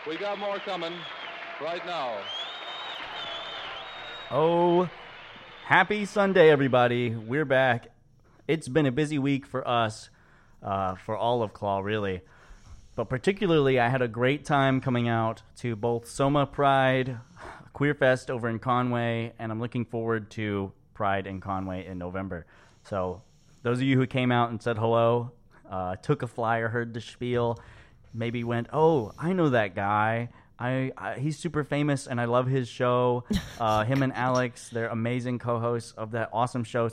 We got more coming right now. Oh, happy Sunday, everybody. We're back. It's been a busy week for us, for all of Claw, really. But particularly, I had a great time coming out to both Soma Pride, Queer Fest over in Conway, and I'm looking forward to Pride in Conway in November. So those of you who came out and said hello, took a flyer, heard the spiel, maybe went, oh, I know that guy. He's super famous, and I love his show. Him and Alex, they're amazing co-hosts of that awesome show,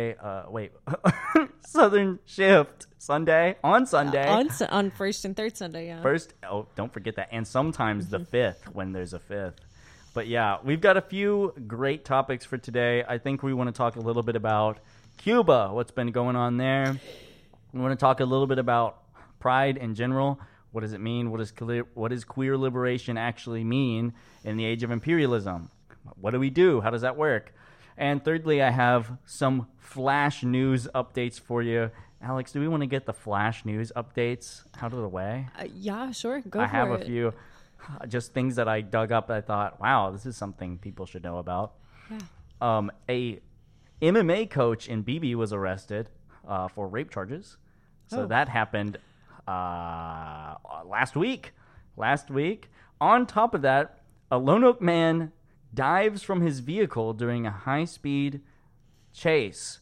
Southern Shift, on Sunday. On first and third Sunday, yeah. Don't forget that. And sometimes the fifth, when there's a fifth. But yeah, we've got a few great topics for today. I think we want to talk a little bit about Cuba, what's been going on there. We want to talk a little bit about Pride in general. What does it mean? What does queer liberation actually mean in the age of imperialism? What do we do? How does that work? And thirdly, I have some flash news updates for you. Alex, do we want to get the flash news updates out of the way? Yeah, sure. Go for it. I have a few, just things that I dug up. I thought, wow, this is something people should know about. Yeah. A MMA coach in BB was arrested for rape charges. So that happened last week. On top of that, a Lone Oak man dives from his vehicle during a high-speed chase.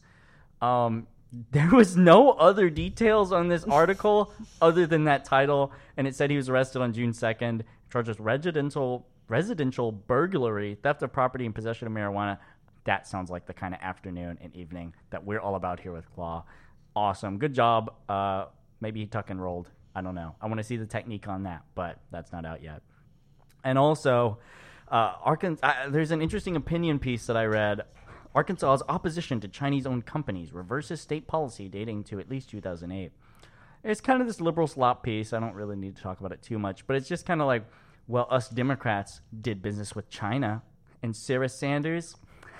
There was no other details on this article other than that title, and it said he was arrested on June 2nd, charged with residential burglary, theft of property, and possession of marijuana. That sounds like the kind of afternoon and evening that we're all about here with Claw. Awesome. Good job. Maybe he tuck and rolled. I don't know. I want to see the technique on that, but that's not out yet. And also, Arkansas. There's an interesting opinion piece that I read. Arkansas's opposition to Chinese-owned companies reverses state policy dating to at least 2008. It's kind of this liberal slop piece. I don't really need to talk about it too much, but it's just kind of like, well, us Democrats did business with China, and Sarah Sanders,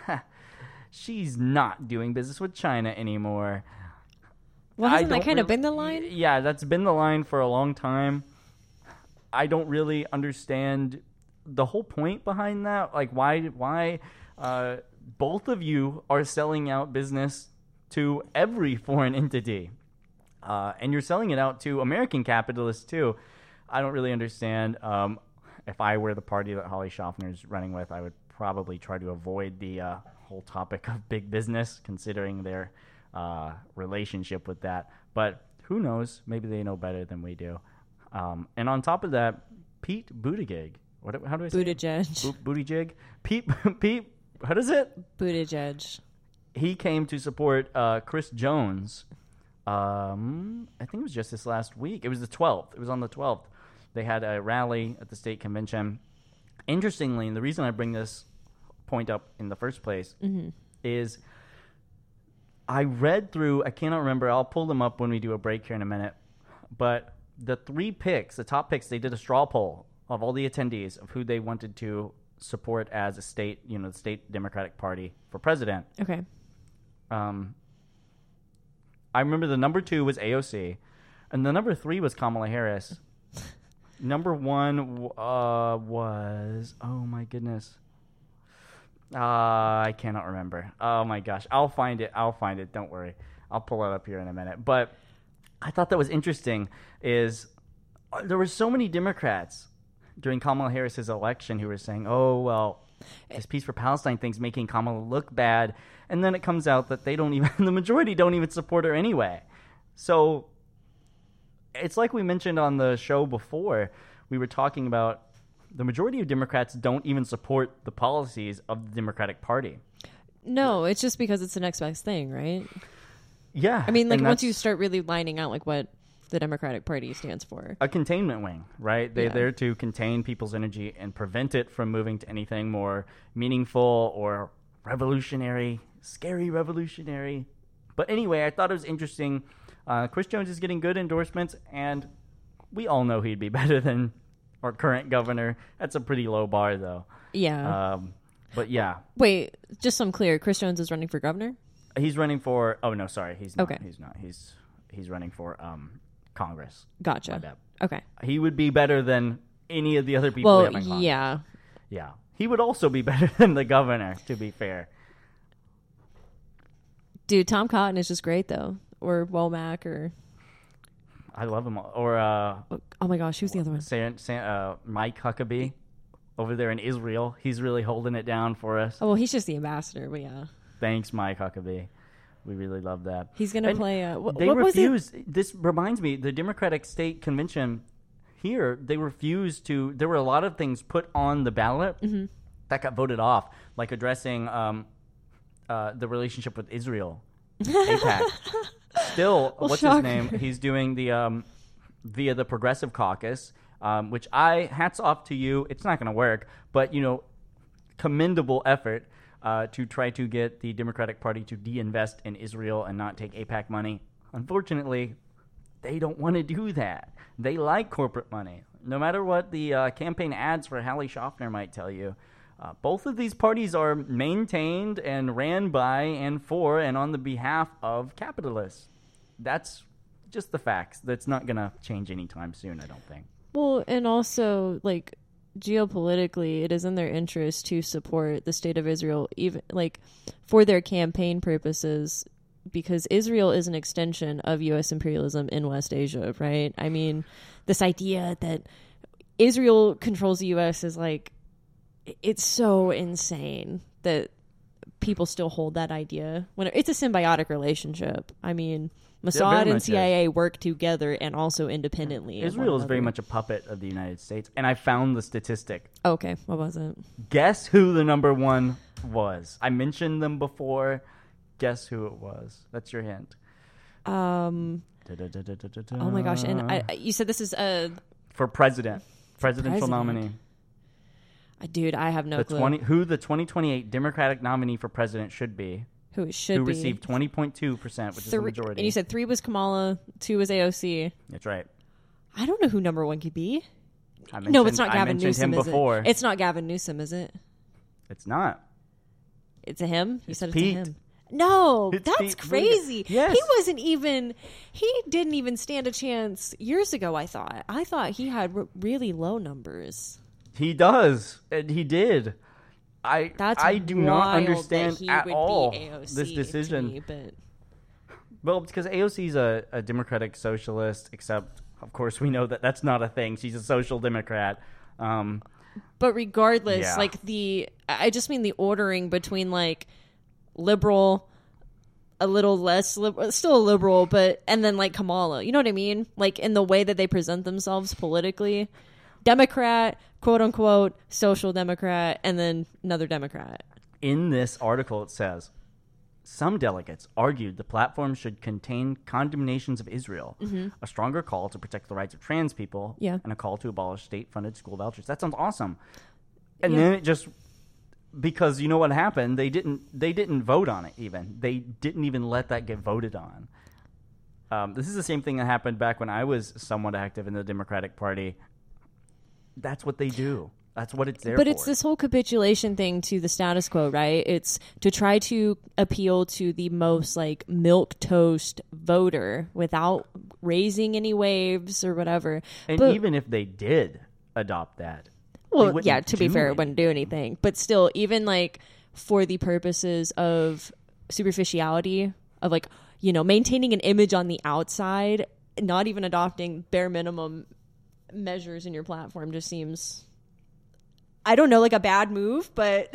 she's not doing business with China anymore. Well, hasn't that kind of been the line? Yeah, that's been the line for a long time. I don't really understand the whole point behind that. Like, why both of you are selling out business to every foreign entity. And you're selling it out to American capitalists, too. I don't really understand. If I were the party that Holly Schaffner's running with, I would probably try to avoid the whole topic of big business, considering their relationship with that. But who knows? Maybe they know better than we do. And on top of that, Pete Buttigieg. How do I say it? Buttigieg. Pete, how does it? Buttigieg. He came to support Chris Jones. I think it was just this last week. It was the 12th. It was on the 12th. They had a rally at the state convention. Interestingly, and the reason I bring this point up in the first place is I read through, I cannot remember, I'll pull them up when we do a break here in a minute, but the top picks, they did a straw poll of all the attendees of who they wanted to support as a state, the state Democratic Party for president. Okay. I remember the number 2 was AOC, and the number 3 was Kamala Harris. Number 1 was, oh my goodness. I cannot remember. Oh my gosh. I'll find it. Don't worry. I'll pull it up here in a minute. But I thought that was interesting is there were so many Democrats during Kamala Harris's election who were saying, oh, well, this Peace for Palestine thing's making Kamala look bad. And then it comes out that the majority don't even support her anyway. So it's like we mentioned on the show before, we were talking about the majority of Democrats don't even support the policies of the Democratic Party. No, it's just because it's the next best thing, right? Yeah. I mean, like, once you start really lining out, like, what the Democratic Party stands for. A containment wing, right? They're there to contain people's energy and prevent it from moving to anything more meaningful or revolutionary, scary revolutionary. But anyway, I thought it was interesting. Chris Jones is getting good endorsements, and we all know he'd be better than our current governor. That's a pretty low bar, though. Yeah. But yeah. Wait, just so I'm clear, Chris Jones is running for governor? He's running for... Oh, no, sorry. He's not. Okay. He's not. He's running for Congress. Gotcha. Okay. He would be better than any of the other people we Well, have in Congress. yeah. Yeah. He would also be better than the governor, to be fair. Dude, Tom Cotton is just great, though. Or Womack, or... I love him. Or Oh my gosh, who's the other one? Mike Huckabee over there in Israel. He's really holding it down for us. Oh, well, he's just the ambassador, but yeah. Thanks, Mike Huckabee. We really love that. He's going to And play... they what was it? refused. This reminds me, the Democratic State Convention here, they refused to... There were a lot of things put on the ballot that got voted off, like addressing the relationship with Israel, AIPAC. Still, Well, what's shocker. his name? He's doing the via the Progressive Caucus, which hats off to you. It's not going to work, but commendable effort to try to get the Democratic Party to de-invest in Israel and not take AIPAC money. Unfortunately, they don't want to do that. They like corporate money. No matter what the campaign ads for Hallie Schaffner might tell you, both of these parties are maintained and ran by and for and on the behalf of capitalists. That's just the facts. That's not going to change anytime soon, I don't think. Well, and also, like, geopolitically, it is in their interest to support the state of Israel, even, like, for their campaign purposes, because Israel is an extension of U.S. imperialism in West Asia, right? I mean, this idea that Israel controls the U.S. is, like, it's so insane that people still hold that idea. When it's a symbiotic relationship. I mean, Mossad very and much CIA work together and also independently. of Israel one is very another. much a puppet of the United States, and I found the statistic. Okay, what was it? Guess who the number one was? I mentioned them before. Guess who it was? That's your hint. Oh my gosh! And you said this is for presidential president. nominee. Dude, I have no clue Who the 2028 Democratic nominee for president should be. who it should Who be. received 20.2%, which is the majority. And you said 3 was Kamala, 2 was AOC. That's right. I don't know who number 1 could be. I No, it's not I Gavin mentioned Newsom. him Is before. it? It's not Gavin Newsom, is it? It's not. It's a him. You It's said Pete. it's a him. No, It's that's Pete Buttigieg. crazy. Yes. He wasn't even. He didn't even stand a chance years ago. I thought he had really low numbers. He does, and he did. That's I do not wild understand that he at would all be AOC this decision. to me, but Well, because AOC's a Democratic socialist, except, of course, we know that that's not a thing. She's a social democrat. But regardless, Yeah. like I just mean the ordering between like liberal, a little less liberal, still a liberal, and then like Kamala. You know what I mean? Like in the way that they present themselves politically. Democrat, quote unquote, social democrat, and then another Democrat. In this article, it says, some delegates argued the platform should contain condemnations of Israel, a stronger call to protect the rights of trans people, Yeah. and a call to abolish state-funded school vouchers. That sounds awesome. And Yeah. then it just, because you know what happened? They didn't vote on it even. They didn't even let that get voted on. This is the same thing that happened back when I was somewhat active in the Democratic Party. That's what they do. That's what it's there for. But it's this whole capitulation thing to the status quo, right? It's to try to appeal to the most like milquetoast voter without raising any waves or whatever. And But- even if they did adopt that, they well, wouldn't yeah, to be do fair, it anything. wouldn't do anything. But still, even like for the purposes of superficiality, of like, you know, maintaining an image on the outside, not even adopting bare minimum measures in your platform just seems, I don't know, like a bad move, but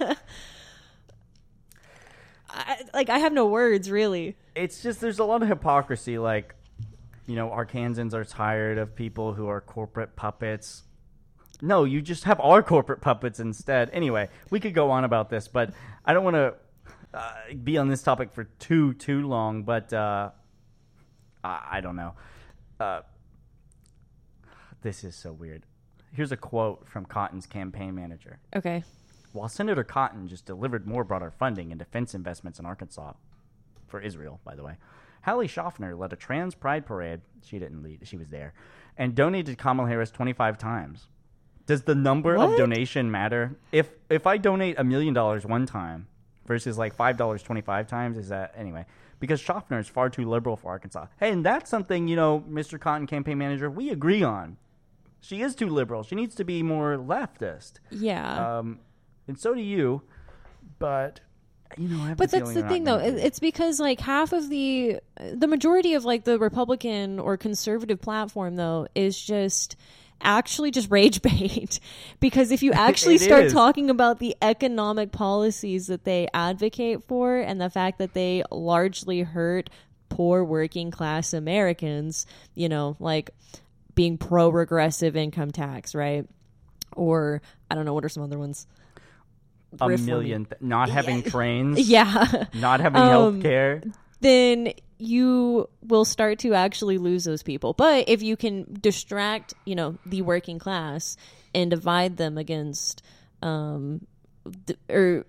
I have no words really. It's just there's a lot of hypocrisy. Like, you know, Arkansans are tired of people who are corporate puppets. No, you just have our corporate puppets instead. Anyway, we could go on about this, but I don't want to be on this topic for too long. But I don't know. This is so weird. Here's a quote from Cotton's campaign manager. Okay. While Senator Cotton just delivered more broader funding and defense investments in Arkansas, for Israel, by the way, Hallie Schaffner led a trans pride parade. She didn't lead. She was there. And donated Kamala Harris 25 times. Does the number of What? donation matter? If I donate $1 million one time versus like $5 25 times, is that... Anyway, because Schaffner is far too liberal for Arkansas. Hey, and that's something, you know, Mr. Cotton campaign manager, we agree on. She is too liberal. She needs to be more leftist. Yeah. And so do you. But I have But the that's feeling the they're thing, not though. gonna do it. It's because like half of the majority of like the Republican or conservative platform, though, is just actually just rage bait. Because if you actually It start is. talking about the economic policies that they advocate for and the fact that they largely hurt poor working class Americans, like being pro-regressive income tax, right? Or I don't know, what are some other ones? A Reforming- million. Not having trains. Yeah. Not having health care. Then you will start to actually lose those people. But if you can distract, the working class and divide them against, or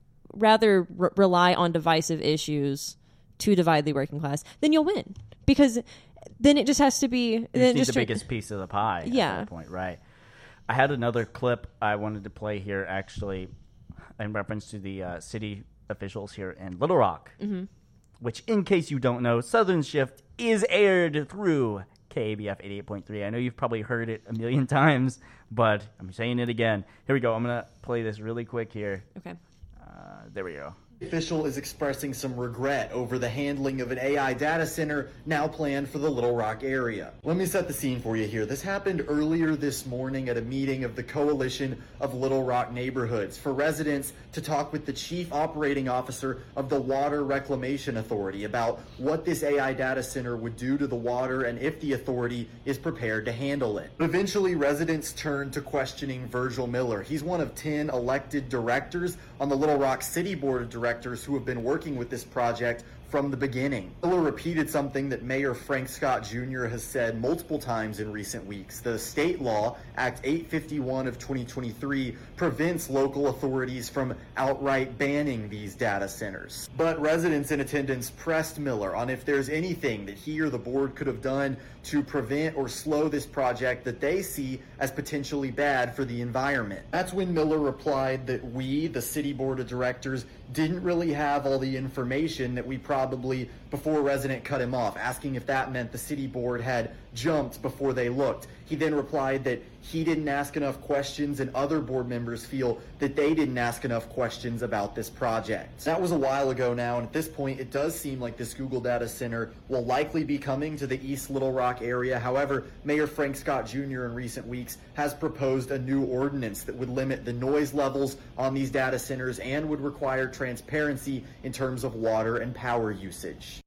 rather rely on divisive issues to divide the working class, then you'll win. Because then it just has to be... You then see just the biggest piece of the pie at Yeah. that point, right? I had another clip I wanted to play here, actually, in reference to the city officials here in Little Rock, which, in case you don't know, Southern Shift is aired through KABF 88.3. I know you've probably heard it a million times, but I'm saying it again. Here we go. I'm going to play this really quick here. Okay. There we go. Official is expressing some regret over the handling of an AI data center now planned for the Little Rock area. Let me set the scene for you here. This happened earlier this morning at a meeting of the Coalition of Little Rock Neighborhoods for residents to talk with the chief operating officer of the Water Reclamation Authority about what this AI data center would do to the water and if the authority is prepared to handle it. But eventually, residents turned to questioning Virgil Miller. He's one of 10 elected directors on the Little Rock City Board of Directors who have been working with this project from the beginning. Miller repeated something that Mayor Frank Scott Jr. has said multiple times in recent weeks. The state law, Act 851 of 2023, prevents local authorities from outright banning these data centers. But residents in attendance pressed Miller on if there's anything that he or the board could have done to prevent or slow this project that they see as potentially bad for the environment. That's when Miller replied that we, the city board of directors, didn't really have all the information that we probably, before a resident cut him off, asking if that meant the city board had jumped before they looked. He then replied that he didn't ask enough questions and other board members feel that they didn't ask enough questions about this project. That was a while ago now, and at this point it does seem like this Google data center will likely be coming to the East Little Rock area. However, Mayor Frank Scott Jr. in recent weeks has proposed a new ordinance that would limit the noise levels on these data centers and would require transparency in terms of water and power usage.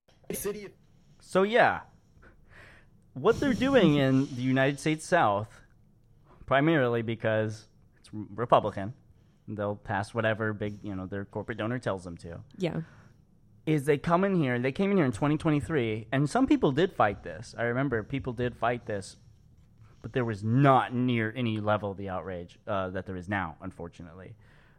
So, yeah, what they're doing in the United States South, primarily because it's Republican, they'll pass whatever big, their corporate donor tells them to, Yeah. is they came in here in 2023, and some people did fight this. I remember people did fight this, but there was not near any level of the outrage that there is now, unfortunately.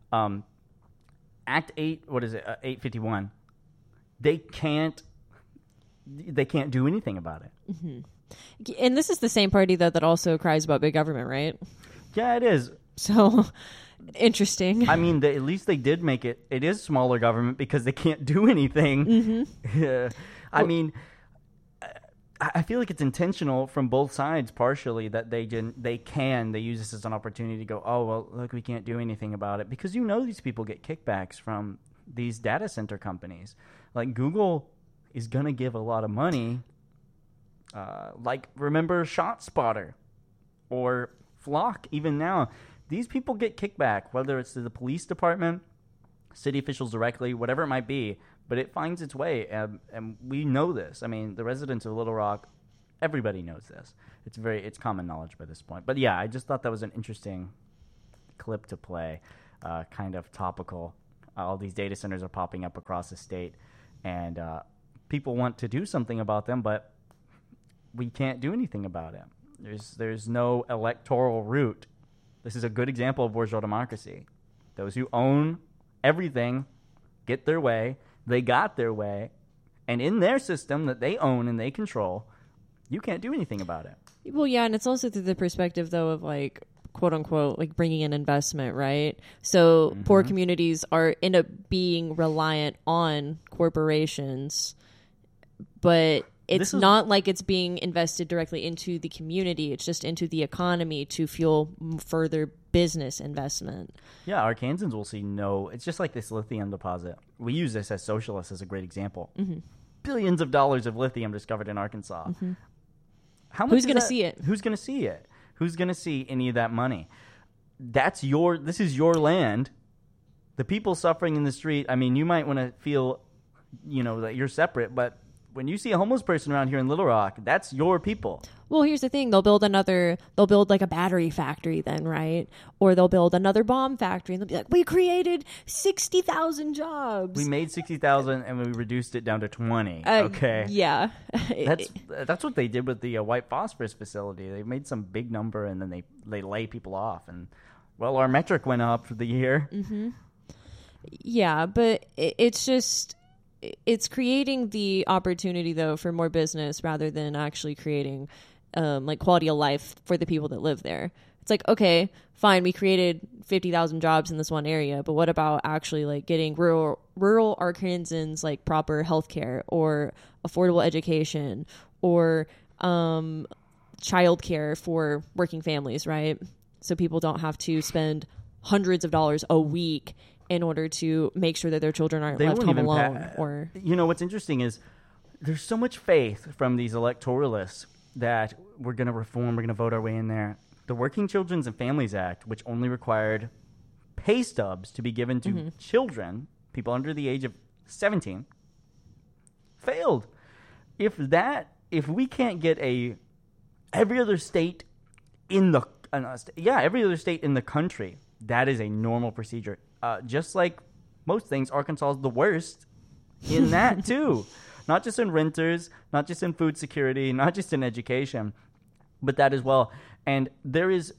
Act 851, they can't do anything about it. Mm-hmm. And this is the same party that also cries about big government, right? Yeah, it is. So interesting. I mean, at least they did make it. It is smaller government because they can't do anything. Mm-hmm. I mean, I feel like it's intentional from both sides, partially, that they use this as an opportunity to go, oh, well, look, we can't do anything about it. Because these people get kickbacks from these data center companies. Like, Google is going to give a lot of money. Remember ShotSpotter or Flock, even now. These people get kickback, whether it's to the police department, city officials directly, whatever it might be, but it finds its way, and we know this. I mean, the residents of Little Rock, everybody knows this. It's common knowledge by this point. But yeah, I just thought that was an interesting clip to play, kind of topical. All these data centers are popping up across the state, and people want to do something about them, but we can't do anything about it. There's no electoral route. This is a good example of bourgeois democracy. Those who own everything get their way. They got their way. And in their system that they own and they control, you can't do anything about it. Well, yeah, and it's also through the perspective, though, of quote unquote, bringing in investment, right? So poor communities end up being reliant on corporations, but it's not like it's being invested directly into the community. It's just into the economy to fuel further business investment. Yeah, Arkansans will see no. It's just like this lithium deposit. We use this as socialists as a great example. Mm-hmm. Billions of dollars of lithium discovered in Arkansas. Mm-hmm. How much Who's going to see it? Who's going to see it? Who's going to see any of that money? This is your land. The people suffering in the street, I mean, you might want to feel, that you're separate, but when you see a homeless person around here in Little Rock, that's your people. Well, here's the thing. They'll build like a battery factory then, right? Or they'll build another bomb factory and they'll be like, we created 60,000 jobs. We made 60,000 and we reduced it down to 20. Okay. Yeah. That's what they did with the white phosphorus facility. They made some big number and then they lay people off. And, well, our metric went up for the year. Mm-hmm. Yeah, but it's just... It's creating the opportunity, though, for more business rather than actually creating like quality of life for the people that live there. It's like, okay, fine, we created 50,000 jobs in this one area, but what about actually like getting rural Arkansans like proper healthcare or affordable education or childcare for working families, right? So people don't have to spend hundreds of dollars a week in order to make sure that their children aren't left home alone. Or what's interesting is there's so much faith from these electoralists that we're going to reform, we're going to vote our way in there. The Working Children's and Families Act, which only required pay stubs to be given to children, people under the age of 17, failed. If we can't get every other state in the country, that is a normal procedure. Just like most things, Arkansas is the worst in that too. Not just in renters, not just in food security, not just in education, but that as well. And there is,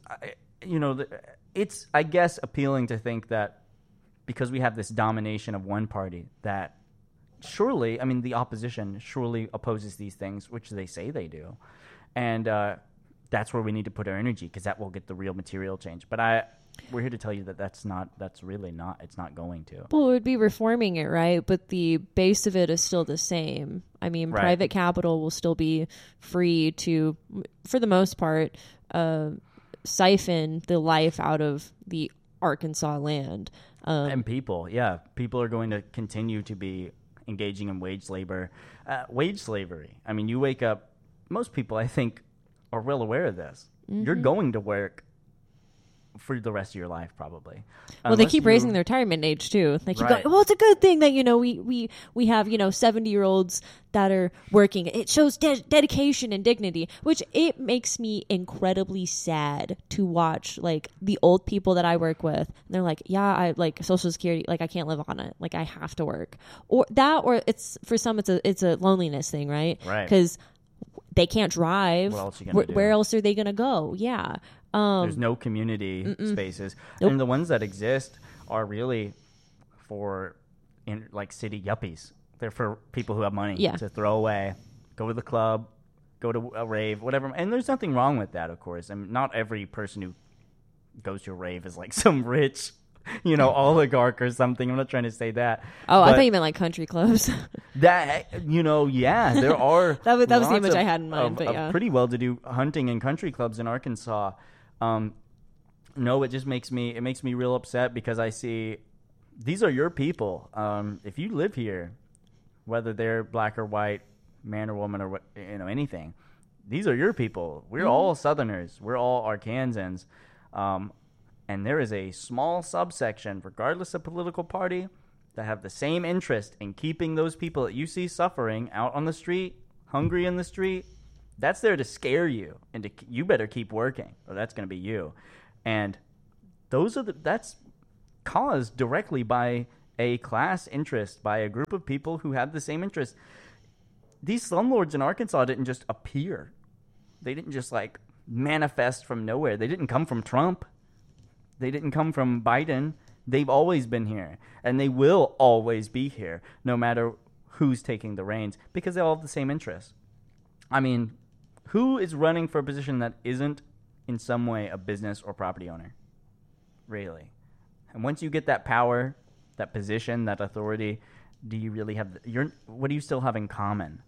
it's, I guess, appealing to think that because we have this domination of one party that surely, I mean, the opposition surely opposes these things, which they say they do. And that's where we need to put our energy because that will get the real material change. But we're here to tell you that it's not going to. Well, it would be reforming it, right? But the base of it is still the same. I mean, right. Private capital will still be free to, for the most part, siphon the life out of the Arkansas land. And people are going to continue to be engaging in wage labor. Wage slavery. I mean, you wake up, most people, I think, are well aware of this. Mm-hmm. You're going to work for the rest of your life, probably. Well, they keep raising their retirement age too. They keep going, well, it's a good thing that we have 70-year-olds that are working. It shows dedication and dignity, which it makes me incredibly sad to watch. Like the old people that I work with, and they're like, yeah, I like Social Security, like I can't live on it, like I have to work, or it's for some it's a loneliness thing, right? Right. Because they can't drive. What else are you gonna do? Where else are they gonna go? Yeah. There's no community spaces. Nope. And the ones that exist are really for city yuppies. They're for people who have money to throw away, go to the club, go to a rave, whatever. And there's nothing wrong with that, of course. I mean, not every person who goes to a rave is like some rich, oligarch or something. I'm not trying to say that. Oh, I thought you meant like country clubs. There are. that was the image I had in mind. But pretty well-to-do hunting and country clubs in Arkansas. No, it just makes me real upset because I see these are your people. If you live here, whether they're black or white, man or woman or anything, these are your people. We're all Southerners. We're all Arkansans. And there is a small subsection, regardless of political party, that have the same interest in keeping those people that you see suffering out on the street, hungry in the street. That's there to scare you, and you better keep working, or that's going to be you. And that's caused directly by a class interest, by a group of people who have the same interest. These slumlords in Arkansas didn't just appear. They didn't just manifest from nowhere. They didn't come from Trump. They didn't come from Biden. They've always been here, and they will always be here, no matter who's taking the reins, because they all have the same interests. I mean, who is running for a position that isn't in some way a business or property owner? Really? And once you get that power, that position, that authority, do you really have what do you still have in common?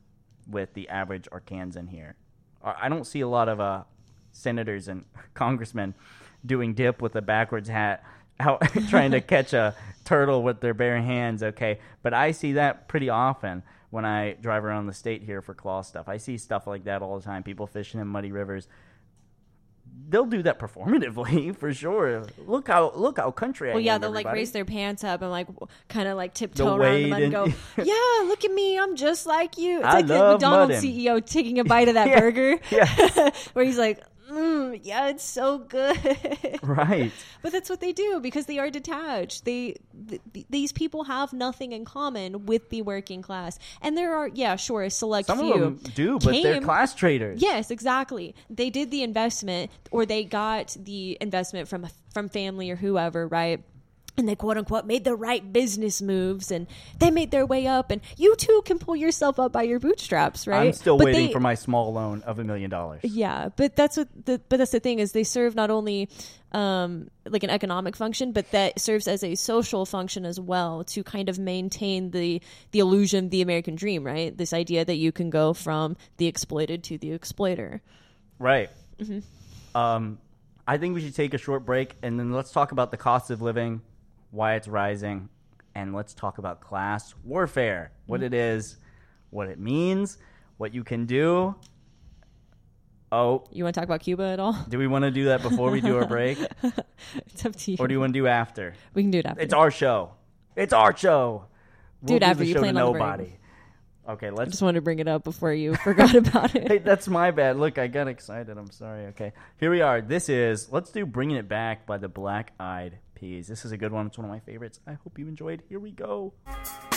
with the average Arkansan here. I don't see a lot of senators and congressmen doing dip with a backwards hat out trying to catch a turtle with their bare hands, okay? But I see that pretty often when I drive around the state here for claw stuff. I see stuff like that all the time, people fishing in muddy rivers. They'll do that performatively for sure. Look how country I am. Well, yeah, they'll everybody. like raise their pants up and like kind of like tiptoe They'll around the wade mud and go, and- "Yeah, look at me, I'm just like you." It's I like the love McDonald's mudding. CEO taking a bite of that Yeah, burger, yeah. where he's like, "Yeah, it's so good." Right. But that's what they do because they are detached. These people have nothing in common with the working class, and there are, yeah, sure, a select Some few of them do, but they're came- class traders. Yes, exactly. They did the investment, or they got the investment from family or whoever, right? And they quote unquote made the right business moves, and they made their way up. And you too can pull yourself up by your bootstraps, right? I'm still But waiting they- for my small loan of $1 million. Yeah, but that's the thing is they serve not only like an economic function, but that serves as a social function as well to kind of maintain the illusion of the American dream, right? This idea that you can go from the exploited to the exploiter. Right. Mm-hmm. I think we should take a short break, and then let's talk about the cost of living, why it's rising, and let's talk about class warfare, what it is, what it means, what you can do. Oh, You want to talk about Cuba at all? do we want to do that before we do our break, It's up to you. or do you want to do after? We can do it after. It's our show. It's our show. Do it We'll after. the You show plan to on the break. nobody. Okay, I let's. just wanted to bring it up before you forgot about it. Hey, that's my bad. Look, I got excited. I'm sorry. Okay, here we are. Let's do "Bringing It Back" by the Black Eyed Peas. This is a good one. It's one of my favorites. I hope you enjoyed. Here we go.